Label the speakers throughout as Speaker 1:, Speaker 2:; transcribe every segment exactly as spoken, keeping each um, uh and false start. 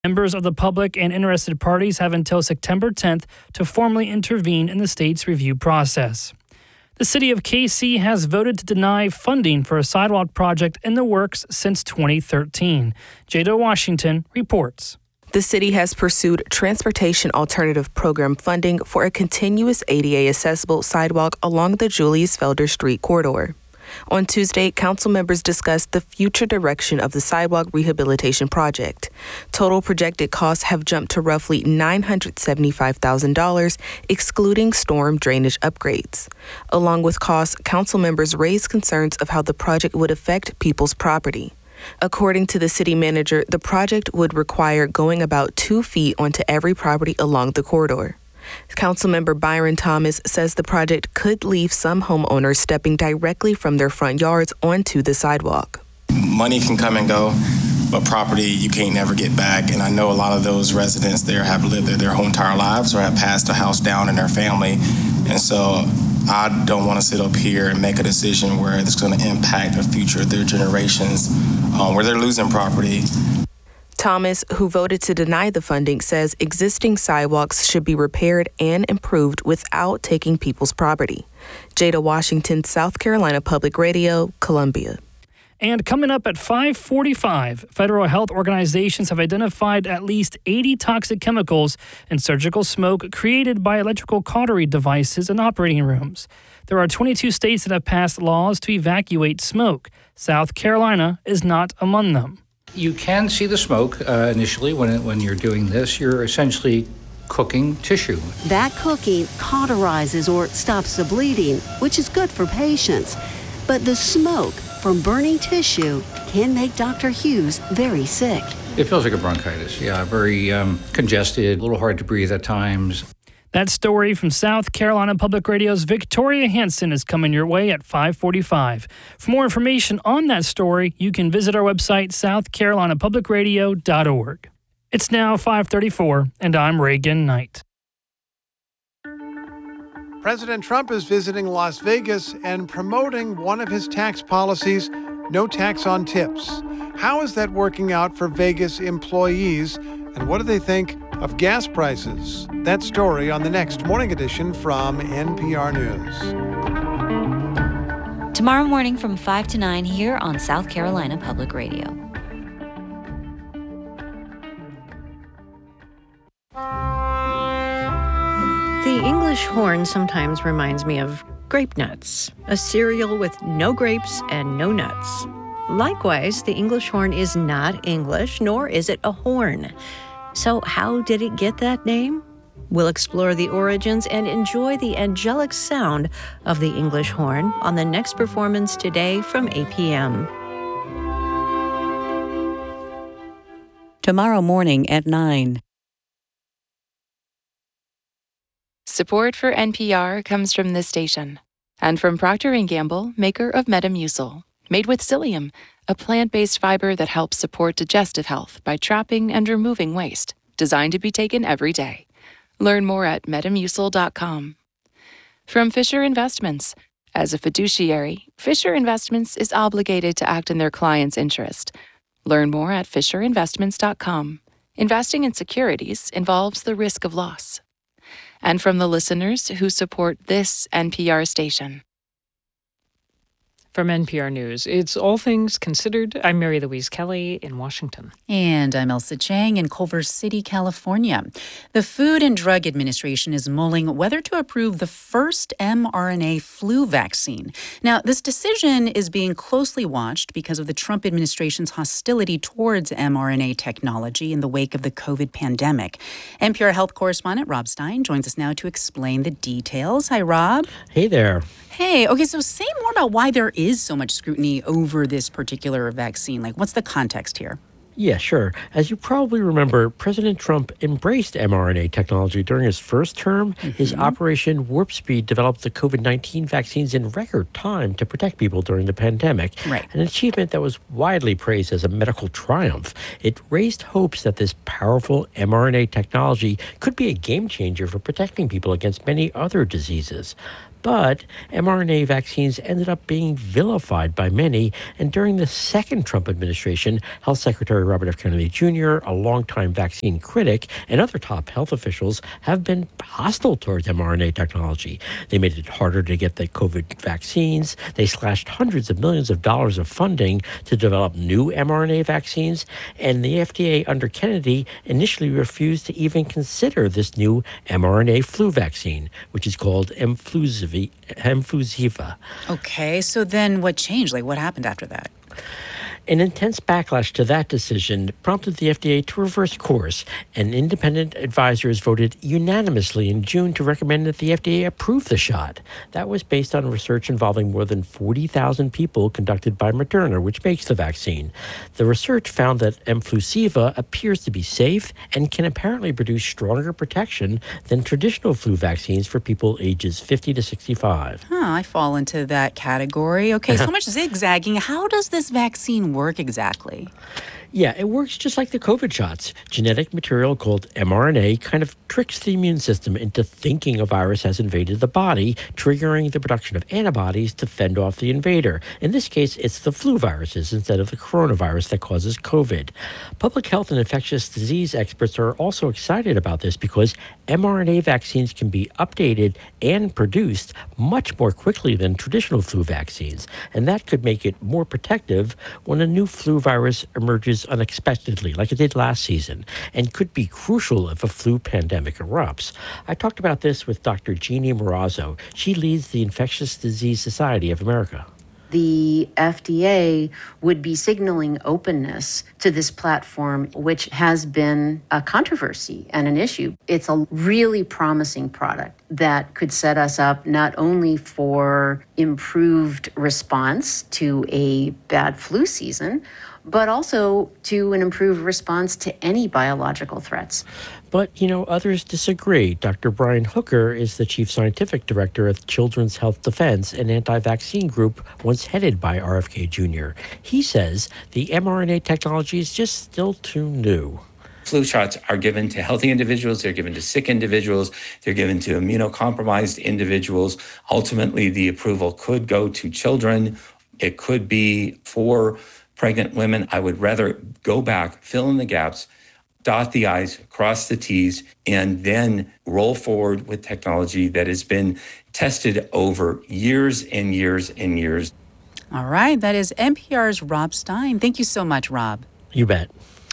Speaker 1: Members of the public and interested parties have until September tenth to formally intervene in the state's review process. The city of K C has voted to deny funding for a sidewalk project in the works since twenty thirteen. Jada Washington reports.
Speaker 2: The city has pursued Transportation Alternative Program funding for a continuous A D A-accessible sidewalk along the Julius Felder Street corridor. On Tuesday, council members discussed the future direction of the sidewalk rehabilitation project. Total projected costs have jumped to roughly nine hundred seventy-five thousand dollars, excluding storm drainage upgrades. Along with costs, council members raised concerns of how the project would affect people's property. According to the city manager, the project would require going about two feet onto every property along the corridor. Councilmember Byron Thomas says the project could leave some homeowners stepping directly from their front yards onto the sidewalk.
Speaker 3: Money can come and go, but property you can't never get back. And I know a lot of those residents there have lived there their whole entire lives or have passed a house down in their family. And so I don't want to sit up here and make a decision where it's going to impact the future of their generations, um, where they're losing property.
Speaker 2: Thomas, who voted to deny the funding, says existing sidewalks should be repaired and improved without taking people's property. Jada Washington, South Carolina Public Radio, Columbia.
Speaker 1: And coming up at five forty-five, federal health organizations have identified at least eighty toxic chemicals in surgical smoke created by electrical cautery devices in operating rooms. There are twenty-two states that have passed laws to evacuate smoke. South Carolina is not among them.
Speaker 4: You can see the smoke uh, initially when it, when you're doing this. You're essentially cooking tissue.
Speaker 5: That cooking cauterizes or stops the bleeding, which is good for patients. But the smoke from burning tissue can make Doctor Hughes very sick.
Speaker 4: It feels like a bronchitis, yeah, very um, congested, a little hard to breathe at times.
Speaker 1: That story from South Carolina Public Radio's Victoria Hansen is coming your way at five forty-five. For more information on that story, you can visit our website, south carolina public radio dot org. It's now five thirty-four, and I'm Reagan Knight.
Speaker 6: President Trump is visiting Las Vegas and promoting one of his tax policies, no tax on tips. How is that working out for Vegas employees, and what do they think of gas prices? That story on the next Morning Edition from N P R News.
Speaker 7: Tomorrow morning from five to nine here on South Carolina Public Radio.
Speaker 8: The English horn sometimes reminds me of grape nuts, a cereal with no grapes and no nuts. Likewise, the English horn is not English, nor is it a horn. So how did it get that name? We'll explore the origins and enjoy the angelic sound of the English horn on the next performance today from eight p.m.
Speaker 9: Tomorrow morning at nine.
Speaker 10: Support for N P R comes from this station and from Procter and Gamble, maker of Metamucil, made with psyllium, a plant-based fiber that helps support digestive health by trapping and removing waste, designed to be taken every day. Learn more at metamucil dot com. From Fisher Investments. As a fiduciary, Fisher Investments is obligated to act in their client's interest. Learn more at fisher investments dot com. Investing in securities involves the risk of loss. And from the listeners who support this N P R station.
Speaker 11: From N P R News, it's All Things Considered. I'm Mary Louise Kelly in Washington.
Speaker 9: And I'm Elsa Chang in Culver City, California. The Food and Drug Administration is mulling whether to approve the first mRNA flu vaccine. Now, this decision is being closely watched because of the Trump administration's hostility towards mRNA technology in the wake of the COVID pandemic. N P R health correspondent Rob Stein joins us now to explain the details. Hi, Rob.
Speaker 12: Hey there.
Speaker 9: Hey, okay, so say more about why there is so much scrutiny over this particular vaccine. Like, what's the context here?
Speaker 12: Yeah, sure. As you probably remember, President Trump embraced mRNA technology during his first term. Mm-hmm. His Operation Warp Speed developed the COVID nineteen vaccines in record time to protect people during the pandemic.
Speaker 9: Right.
Speaker 12: An achievement that was widely praised as a medical triumph. It raised hopes that this powerful mRNA technology could be a game changer for protecting people against many other diseases. But mRNA vaccines ended up being vilified by many, and during the second Trump administration, Health Secretary Robert F. Kennedy Junior, a longtime vaccine critic, and other top health officials have been hostile towards mRNA technology. They made it harder to get the COVID vaccines. They slashed hundreds of millions of dollars of funding to develop new mRNA vaccines, and the F D A under Kennedy initially refused to even consider this new mRNA flu vaccine, which is called Mfluziva. Mfluziva.
Speaker 9: Okay, so then what changed? Like, what happened after that?
Speaker 12: An intense backlash to that decision prompted the F D A to reverse course, and independent advisors voted unanimously in June to recommend that the F D A approve the shot. That was based on research involving more than forty thousand people conducted by Moderna, which makes the vaccine. The research found that Mfluziva appears to be safe and can apparently produce stronger protection than traditional flu vaccines for people ages fifty to sixty-five.
Speaker 9: Huh, I fall into that category. Okay, so much zigzagging. How does this vaccine work exactly?
Speaker 12: Yeah, it works just like the COVID shots. Genetic material called mRNA kind of tricks the immune system into thinking a virus has invaded the body, triggering the production of antibodies to fend off the invader. In this case, it's the flu viruses instead of the coronavirus that causes COVID. Public health and infectious disease experts are also excited about this because mRNA vaccines can be updated and produced much more quickly than traditional flu vaccines, and that could make it more protective when a new flu virus emerges unexpectedly, like it did last season, and could be crucial if a flu pandemic erupts. I talked about this with Doctor Jeannie Morazzo. She leads the Infectious Disease Society of America.
Speaker 13: The F D A would be signaling openness to this platform, which has been a controversy and an issue. It's a really promising product that could set us up not only for improved response to a bad flu season, but also to an improved response to any biological threats.
Speaker 12: But, you know, others disagree. Doctor Brian Hooker is the chief scientific director at Children's Health Defense, an anti-vaccine group once headed by R F K Junior He says the mRNA technology is just still too new.
Speaker 14: Flu shots are given to healthy individuals, they're given to sick individuals, they're given to immunocompromised individuals. Ultimately, the approval could go to children. It could be for pregnant women. I would rather go back, fill in the gaps, dot the I's, cross the T's, and then roll forward with technology that has been tested over years and years and years.
Speaker 9: All right, that is N P R's Rob Stein. Thank you so much, Rob.
Speaker 12: You bet.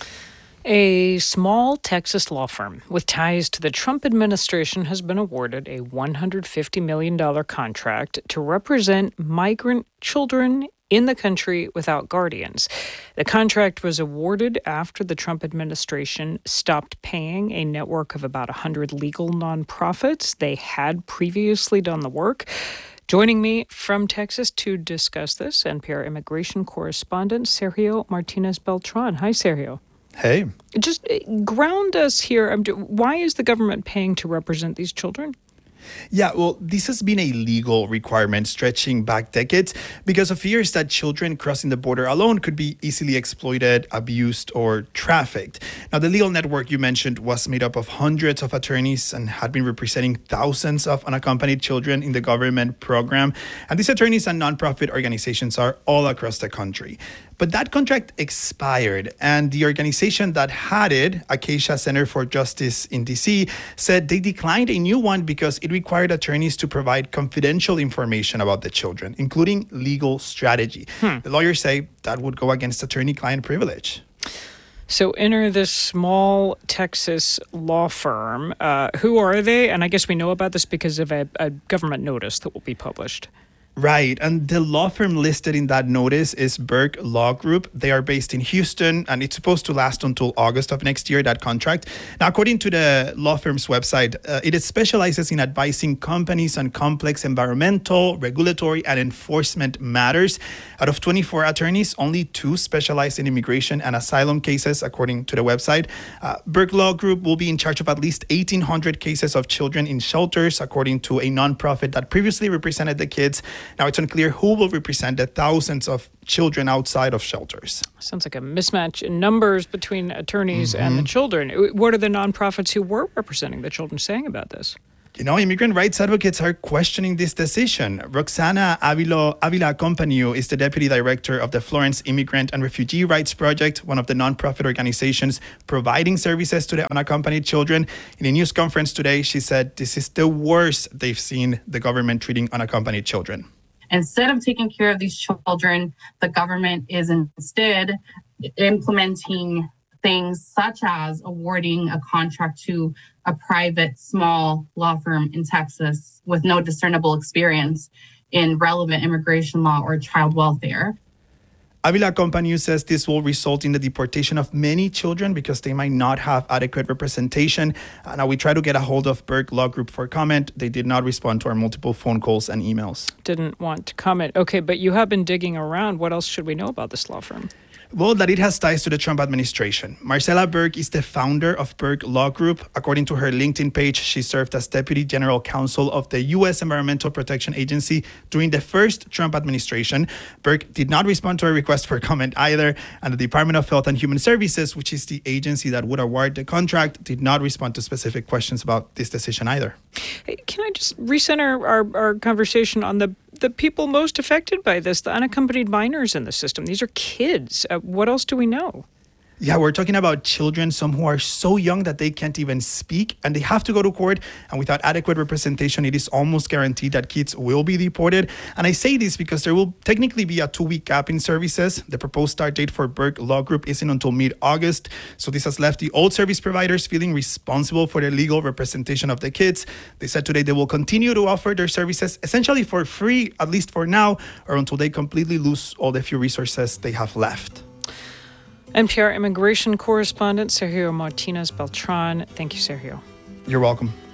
Speaker 11: A small Texas law firm with ties to the Trump administration has been awarded a one hundred fifty million dollars contract to represent migrant children in the country without guardians. The contract was awarded after the Trump administration stopped paying a network of about one hundred legal nonprofits. They had previously done the work. Joining me from Texas to discuss this, N P R immigration correspondent Sergio Martinez Beltran. Hi, Sergio.
Speaker 15: Hey.
Speaker 11: Just ground us here. Why is the government paying to represent these children?
Speaker 15: Yeah, well, this has been a legal requirement stretching back decades because of fears that children crossing the border alone could be easily exploited, abused, or trafficked. Now, the legal network you mentioned was made up of hundreds of attorneys and had been representing thousands of unaccompanied children in the government program. And these attorneys and nonprofit organizations are all across the country. But that contract expired, and the organization that had it, Acacia Center for Justice in D C, said they declined a new one because it required attorneys to provide confidential information about the children, including legal strategy. Hmm. The lawyers say that would go against attorney-client privilege.
Speaker 11: So enter this small Texas law firm. Uh, who are they? And I guess we know about this because of a, a government notice that will be published.
Speaker 15: Right. And the law firm listed in that notice is Burke Law Group. They are based in Houston, and it's supposed to last until August of next year, that contract. Now, according to the law firm's website, uh, it specializes in advising companies on complex environmental, regulatory, and enforcement matters. Out of twenty-four attorneys, only two specialize in immigration and asylum cases, according to the website. Uh, Burke Law Group will be in charge of at least eighteen hundred cases of children in shelters, according to a nonprofit that previously represented the kids. Now, it's unclear who will represent the thousands of children outside of shelters.
Speaker 11: Sounds like a mismatch in numbers between attorneys
Speaker 15: Mm-hmm.
Speaker 11: and the children. What are the nonprofits who were representing the children saying about this?
Speaker 15: You know, immigrant rights advocates are questioning this decision. Roxana Avilo, Avila Companiu is the deputy director of the Florence Immigrant and Refugee Rights Project, one of the nonprofit organizations providing services to the unaccompanied children. In a news conference today, she said this is the worst they've seen the government treating unaccompanied children.
Speaker 16: Instead of taking care of these children, the government is instead implementing things such as awarding a contract to a private small law firm in Texas with no discernible experience in relevant immigration law or child welfare.
Speaker 15: Avila Companiu says this will result in the deportation of many children because they might not have adequate representation. Uh, now, we tried to get a hold of Burke Law Group for comment. They did not respond to our multiple phone calls and emails.
Speaker 11: Didn't want to comment. Okay, but you have been digging around. What else should we know about this law firm?
Speaker 15: Well, that it has ties to the Trump administration. Marcella Burke is the founder of Burke Law Group. According to her LinkedIn page, she served as Deputy General Counsel of the U S Environmental Protection Agency during the first Trump administration. Burke did not respond to a request for comment either, and the Department of Health and Human Services, which is the agency that would award the contract, did not respond to specific questions about this decision either.
Speaker 11: Hey, can I just recenter our, our conversation on the the people most affected by this, the unaccompanied minors in the system? These are kids. Uh, what else do we know?
Speaker 15: Yeah, we're talking about children, some who are so young that they can't even speak, and they have to go to court. And without adequate representation, it is almost guaranteed that kids will be deported. And I say this because there will technically be a two-week gap in services. The proposed start date for Burke Law Group isn't until mid-August. So this has left the old service providers feeling responsible for the legal representation of the kids. They said today they will continue to offer their services essentially for free, at least for now, or until they completely lose all the few resources they have left.
Speaker 11: N P R immigration correspondent Sergio Martinez Beltran. Thank you, Sergio.
Speaker 15: You're welcome.